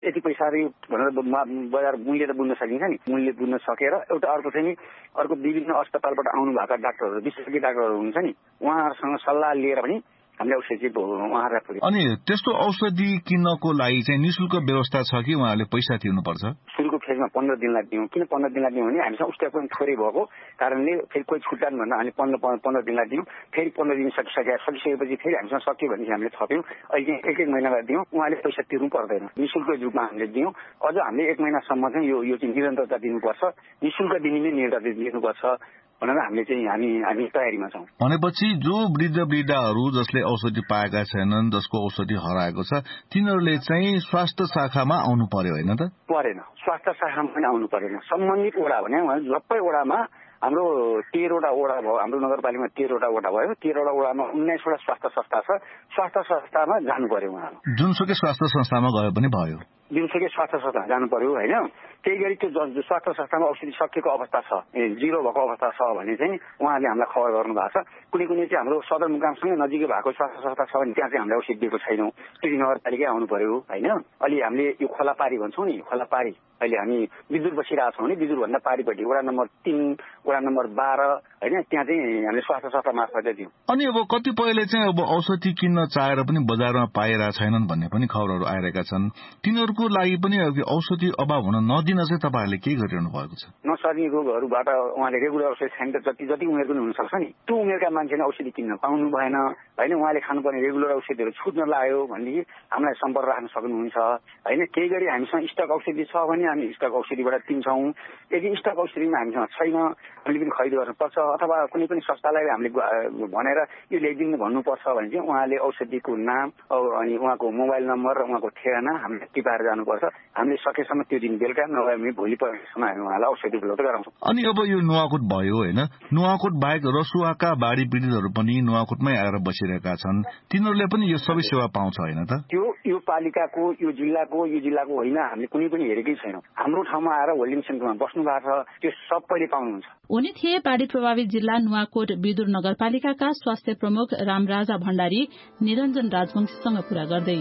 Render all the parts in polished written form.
यति पैसा भनेर बजार मूल्य त बुझ्न सकिन्छ नि, मूल्य बुझ्न सकेर एउटा अर्को चाहिँ अर्को विभिन्न अस्पतालबाट आउनुभएका डाक्टरहरू विशेषज्ञ डाक्टरहरू हुन्छ नि, उहाँहरूसँग सल्लाह लिएर पनि हामीले औषधि उहाँहरूलाई पुग्यो। अनि त्यस्तो औषधि किन्नको लागि चाहिँ निःशुल्क व्यवस्था छ कि उहाँहरूले पैसा तिर्नुपर्छ? सुरुको फेजमा 15 दिनलाई दियौँ। किन 15 दिनलाई दियौँ भने हामीसँग स्टक पनि थोरै भएको कारणले फेरि कोही छुट्टान भन्दा हामीले 15 दिनलाई दियौँ। फेरि 15 दिन सकिसकेपछि फेरि हामीसँग सक्यो भनेपछि हामीले थप्यौँ। अहिले एक महिनालाई दियौँ, उहाँले पैसा तिर्नु पर्दैन, निःशुल्क रूपमा हामीले दियौँ। अझ हामीले 1 महिनासम्म चाहिँ यो चाहिँ निरन्तरता दिनुपर्छ, निःशुल्क दिने निरन्तरता दिनुपर्छ भनेर हामीले चाहिँ हामी तयारीमा छौँ। भनेपछि जो वृद्ध वृद्धाहरू जसले औषधि पाएका छैनन्, जसको औषधि हराएको छ, तिनीहरूले चाहिँ स्वास्थ्य शाखामा आउनु पर्यो होइन त? परेन, स्वास्थ्य शाखामा पनि आउनु परेन। सम्बन्धित वडा भने सबै वडामा हाम्रो 13वटा वडा भयो, हाम्रो नगरपालिकामा 13वटा वडा भयो। 13वटा वडामा 19वटा स्वास्थ्य संस्था छ। स्वास्थ्य संस्थामा जानु पर्यो उहाँहरू। जुनसुकै स्वास्थ्य संस्थामा गए पनि भयो, जुनसुकै स्वास्थ्य संस्था जानु पर्यो होइन। त्यही गरी त्यो स्वास्थ्य संस्थामा औषधि सकिएको अवस्था छ, जिरो भएको अवस्था छ भने चाहिँ उहाँहरूले हामीलाई खबर गर्नु भएको छ। कुनै चाहिँ हाम्रो सदरमुकामसँगै नजिकै भएको स्वास्थ्य संस्था छ भने त्यहाँ चाहिँ हामीले औषधि दिएको छैनौँ, त्यो नगरपालिकै आउनु पर्यो होइन। अलि हामीले यो खोलापारी भन्छौँ नि, खोलापारी अहिले हामी बिजुर बसिरहेको छौँ नि, बिजुरभन्दा पारिपट्टि वडा नम्बर 3, वडा नम्बर 12 होइन, त्यहाँ चाहिँ हामीले स्वास्थ्य संस्था मार्फत दियौँ। अनि अब कतिपयले चाहिँ अब औषधि किन्न चाहेर पनि बजारमा पाइरहेका छैनन् भन्ने पनि खबरहरू आइरहेका छन्। तिनीहरूको लागि पनि औषधि अभाव हुन नदिन चाहिँ तपाईँहरूले के गरिरहनु भएको छ? नसर्ने रोगहरूबाट उहाँले रेगुलर औषधि खान्छ, जति उमेरको पनि हुनसक्छ नि, त्यो उमेरका मान्छेले औषधि किन्न पाउनु भएन होइन, उहाँले खानुपर्ने रेगुलर औषधिहरू छुट्न लाग्यो भनेदेखि हामीलाई सम्पर्क राख्न सक्नुहुन्छ होइन। केही गरी हामीसँग स्टक औषधि छ भने हामी स्टक औषधिबाट दिन्छौँ। यदि स्टक औषधिमा हामीसँग छैन हामीले पनि खरिद गर्नुपर्छ, अथवा कुनै पनि संस्थालाई हामीले भनेर यो ल्याइदिनु भन्नुपर्छ भने चाहिँ उहाँले औषधिको नाम अनि उहाँको मोबाइल नम्बर र उहाँको ठेगाना हामीले टिपाएर जानुपर्छ। हामीले सकेसम्म त्यो दिन बेलुका नभए भने भोलि पर्सम्म हामी उहाँलाई औषधि उपलब्ध गराउँछौँ। अनि अब यो नुवाकोट भयो होइन, नुवाकोट बाहेक रसुवाका बाढी पीडितहरू पनि नुवाकोटमै आएर बसिरहेका छन्, तिनीहरूले पनि यो सबै सेवा पाउँछ होइन त? यो पालिकाको यो जिल्लाको होइन, हामीले कुनै पनि हेरेकै छैनौँ। हाम्रो ठाउँमा आएर होल्डिङ सेन्टरमा बस्नु भएको छ, त्यो सबैले पाउनुहुन्छ। उनी थिए बाढी प्रभावित जिल्ला नुवाकोट विदुर नगरपालिकाका स्वास्थ्य प्रमुख रामराजा भण्डारी निरञ्जन राजवंशीसँग कुरा गर्दै।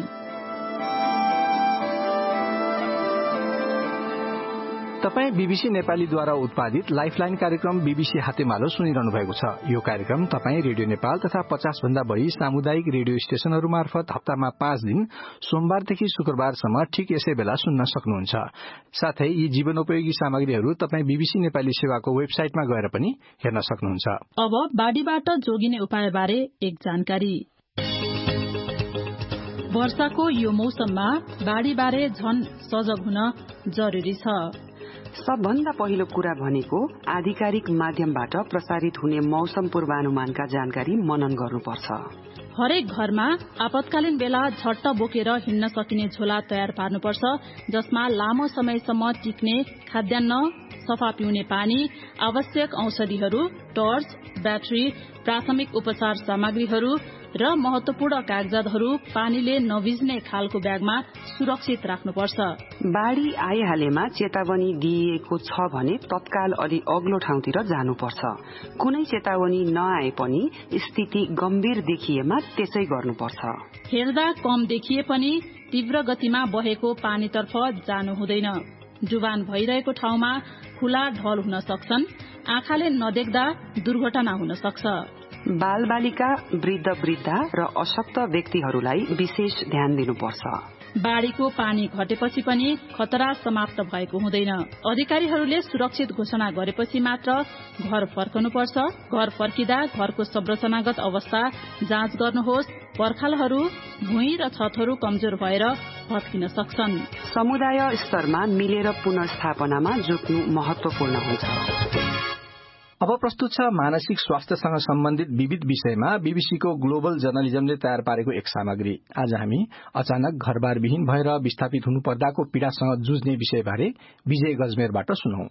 तपाई बीबीसी नेपालीद्वारा उत्पादित लाइफलाइन कार्यक्रम बीबीसी हातेमालो सुनिरहनु भएको छ। यो कार्यक्रम तपाई रेडियो नेपाल तथा 50 भन्दा बढ़ी सामुदायिक रेडियो स्टेशनहरू मार्फत हप्तामा 5 दिन सोमबारदेखि शुक्रबारसम्म ठिक यसै बेला सुन्न सक्नुहुन्छ। साथै यी जीवनोपयोगी सामग्रीहरू तपाई बीबीसी नेपाली सेवाको वेबसाइटमा गएर पनि हेर्न सक्नुहुन्छ। अब बाढीबाट जोगिने उपायबारे एक जानकारी। वर्षाको यो मौसममा बाढीबारे झन सजग हुन जरुरी छ। सबभन्दा पहिलो कुरा भनेको आधिकारिक माध्यमबाट प्रसारित हुने मौसम पूर्वानुमानका जानकारी मनन गर्नुपर्छ। हरेक घरमा आपतकालीन बेला झट्ट बोकेर हिँड्न सकिने झोला तयार पार्नुपर्छ, जसमा लामो समयसम्म टिक्ने खाद्यान्न, सफा पिउने पानी, आवश्यक औषधिहरू, टर्च, ब्याट्री, प्राथमिक उपचार सामग्रीहरू र महत्वपूर्ण कागजातहरू पानीले नभिज्ने खालको ब्यागमा सुरक्षित राख्नुपर्छ। बाढ़ी आइहालेमा चेतावनी दिइएको छ भने तत्काल अलि अग्लो ठाउँतिर जानुपर्छ। कुनै चेतावनी नआए पनि स्थिति गम्भीर देखिएमा त्यसै गर्नुपर्छ। हेर्दा कम देखिए पनि तीव्र गतिमा बहेको पानीतर्फ जानु हुँदैन। जुबान भइरहेको ठाउँमा खुला ढल हुन सक्छन्। आँखाले नदेख्दा दुर्घटना हुन सक्छ। बालबालिका, वृद्ध वृद्धा र अशक्त व्यक्तिहरूलाई विशेष ध्यान दिनुपर्छ। बाढ़ीको पानी घटेपछि पनि खतरा समाप्त भएको हुँदैन। अधिकारीहरूले सुरक्षित घोषणा गरेपछि मात्र घर फर्कनुपर्छ। घर फर्किँदा घरको संरचनागत अवस्था जाँच गर्नुहोस्। पर्खालहरू, भुइँ र छतहरू कमजोर भएर भत्किन सक्छन्। समुदाय स्तरमा मिलेर पुनर्स्थापनामा जुट्नु महत्वपूर्ण हुन्छ। अब प्रस्तुत छ मानसिक स्वास्थ्यसँग सम्बन्धित विविध विषयमा बीबीसीको ग्लोबल जर्नलिजमले तयार पारेको एक सामग्री। आज हामी अचानक घरबारविहीन भएर विस्थापित हुनुपर्दाको पीड़ासँग जुझ्ने विषयबारे विजय गजमेरबाट सुनौं।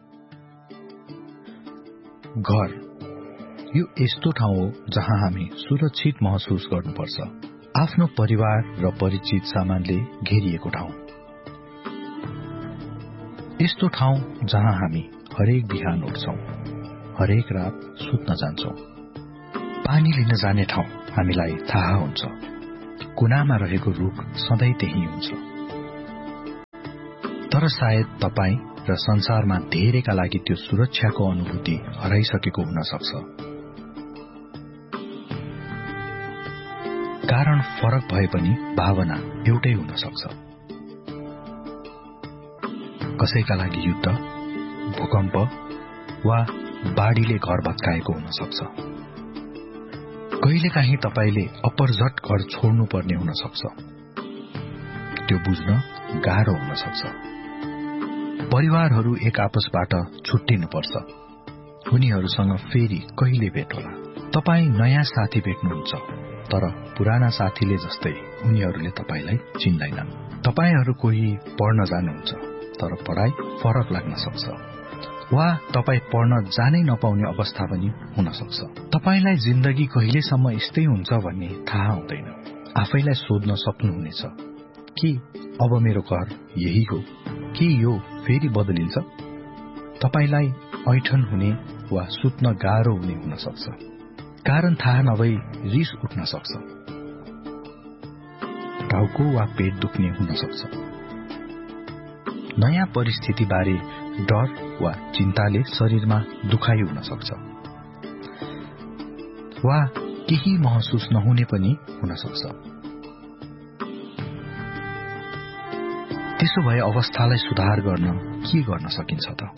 घर यो यस्तो ठाउँ हो जहाँ हामी सुरक्षित महसुस गर्नुपर्छ। आफ्नो परिवार र परिचित सामानले घेरिएको ठाउँ। यस्तो ठाउँ जहाँ हामी हरेक बिहान उठ्छौं, हरेक रात सुत्न जान्छौं। पानी लिन जाने ठाउँ हामीलाई थाहा हुन्छ। कुनामा रहेको रुख सधैँ त्यही हुन्छ। तर सायद तपाईँ र संसारमा धेरैका लागि त्यो सुरक्षाको अनुभूति हराइसकेको हुन सक्छ। कारण फरक भए पनि भावना एउटै हुन सक्छ। कसैका लागि युद्ध, भूकम्प वा बाढीले घर भत्काएको हुन सक्छ। कहिलेकाहीँ तपाईले अपरझट घर छोड्नु पर्ने हुन सक्छ। त्यो बुझ्न गाह्रो हुन सक्छ। परिवारहरू एक आपसबाट छुट्टिनुपर्छ। उनीहरूसँग फेरि कहिले भेट होला? तपाईँ नयाँ साथी भेट्नुहुन्छ, तर पुराना साथीले जस्तै उनीहरूले तपाईलाई चिन्दैनन्। तपाईहरू कोही पढ्न जानुहुन्छ, तर पढाइ फरक लाग्न सक्छ, वा तपाईँ पढ्न जानै नपाउने अवस्था पनि हुन सक्छ। तपाईलाई जिन्दगी कहिलेसम्म यस्तै हुन्छ भन्ने थाहा हुँदैन। आफैलाई सोध्न सक्नुहुनेछ कि अब मेरो घर यही हो कि यो फेरि बदलिन्छ? तपाईलाई ऐठन हुने वा सुत्न गाह्रो हुने हुन सक्छ। कारण थाहा नभई रिस उठ्न सक्छ। टाउको वा पेट दुख्ने हुन सक्छ। नयाँ परिस्थितिबारे डर वा चिन्ताले शरीरमा दुखाइ हुन सक्छ, वा केही महसुस नहुने पनि हुन सक्छ। त्यसो भए अवस्थालाई सुधार गर्न के गर्न सकिन्छ त?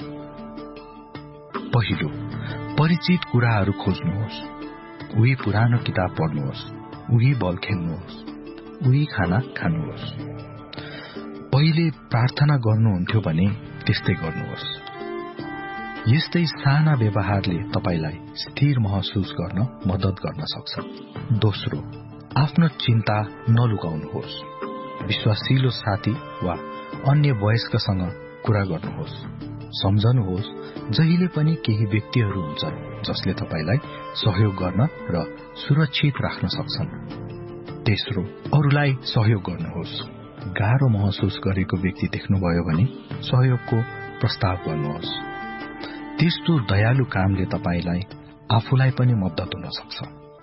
पहिलो, परिचित कुराहरू खोज्नुहोस्। उही पुरानो किताब पढ्नुहोस्, उही बल खेल्नुहोस्, उही खाना खानुहोस्। पहिले प्रार्थना गर्नुहुन्थ्यो भने त्यस्तै गर्नुहोस्। यस्तै साना व्यवहारले तपाईलाई स्थिर महसुस गर्न मद्दत गर्न सक्छ। दोस्रो, आफ्नो चिन्ता नलुकाउनुहोस्। विश्वासिलो साथी वा अन्य वयस्कसँग कुरा गर्नुहोस्। सम्झनुहोस्, जहिले पनि केही व्यक्तिहरू हुन्छन् जसले तपाईलाई सहयोग गर्न र सुरक्षित राख्न सक्छन्। तेस्रो, अरूलाई सहयोग गर्नुहोस्। गाह्रो महसुस गरेको व्यक्ति देख्नुभयो भने सहयोगको प्रस्ताव गर्नुहोस्। त्यस्तो दयालु कामले तपाईलाई आफूलाई पनि मद्दत हुन सक्छ।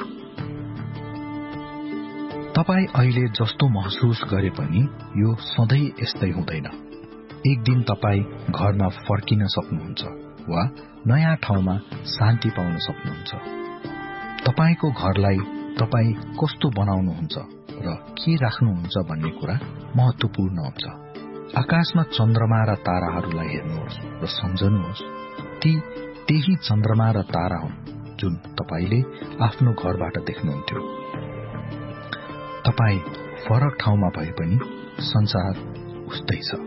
तपाई अहिले जस्तो महसुस गरे पनि यो सधैँ यस्तै हुँदैन। एक दिन तपाई घरमा फर्किन सक्नुहुन्छ वा नयाँ ठाउँमा शान्ति पाउन सक्नुहुन्छ। तपाईको घरलाई तपाई कस्तो बनाउनुहुन्छ र के राख्नुहुन्छ भन्ने कुरा महत्वपूर्ण हुन्छ। आकाशमा चन्द्रमा र ताराहरूलाई हेर्नुहोस् र सम्झनुहोस्, त्यही चन्द्रमा र तारा हुन् जुन तपाईले आफ्नो घरबाट देख्नुहुन्थ्यो। तपाई फरक ठाउँमा भए पनि संसार उस्तै छ।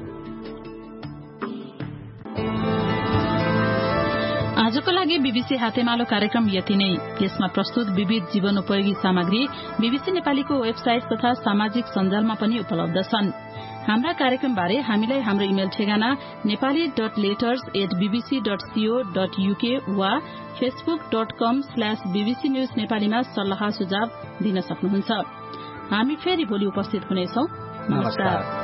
आजको लागि बीबीसी हातेमालो कार्यक्रम यति नै। यसमा प्रस्तुत विविध जीवनोपयोगी सामग्री बीबीसी नेपालीको वेबसाइट तथा सामाजिक सञ्जालमा पनि उपलब्ध छन्। हाम्रा कार्यक्रमबारे हामीलाई हाम्रो इमेल ठेगाना nepali.letters@bbc.co.uk वा facebook.com/bbc news नेपालीमा सल्लाह सुझाव दिन सक्नुहुन्छ। हामी फेरि भोलि उपस्थित हुनेछौं। नमस्कार।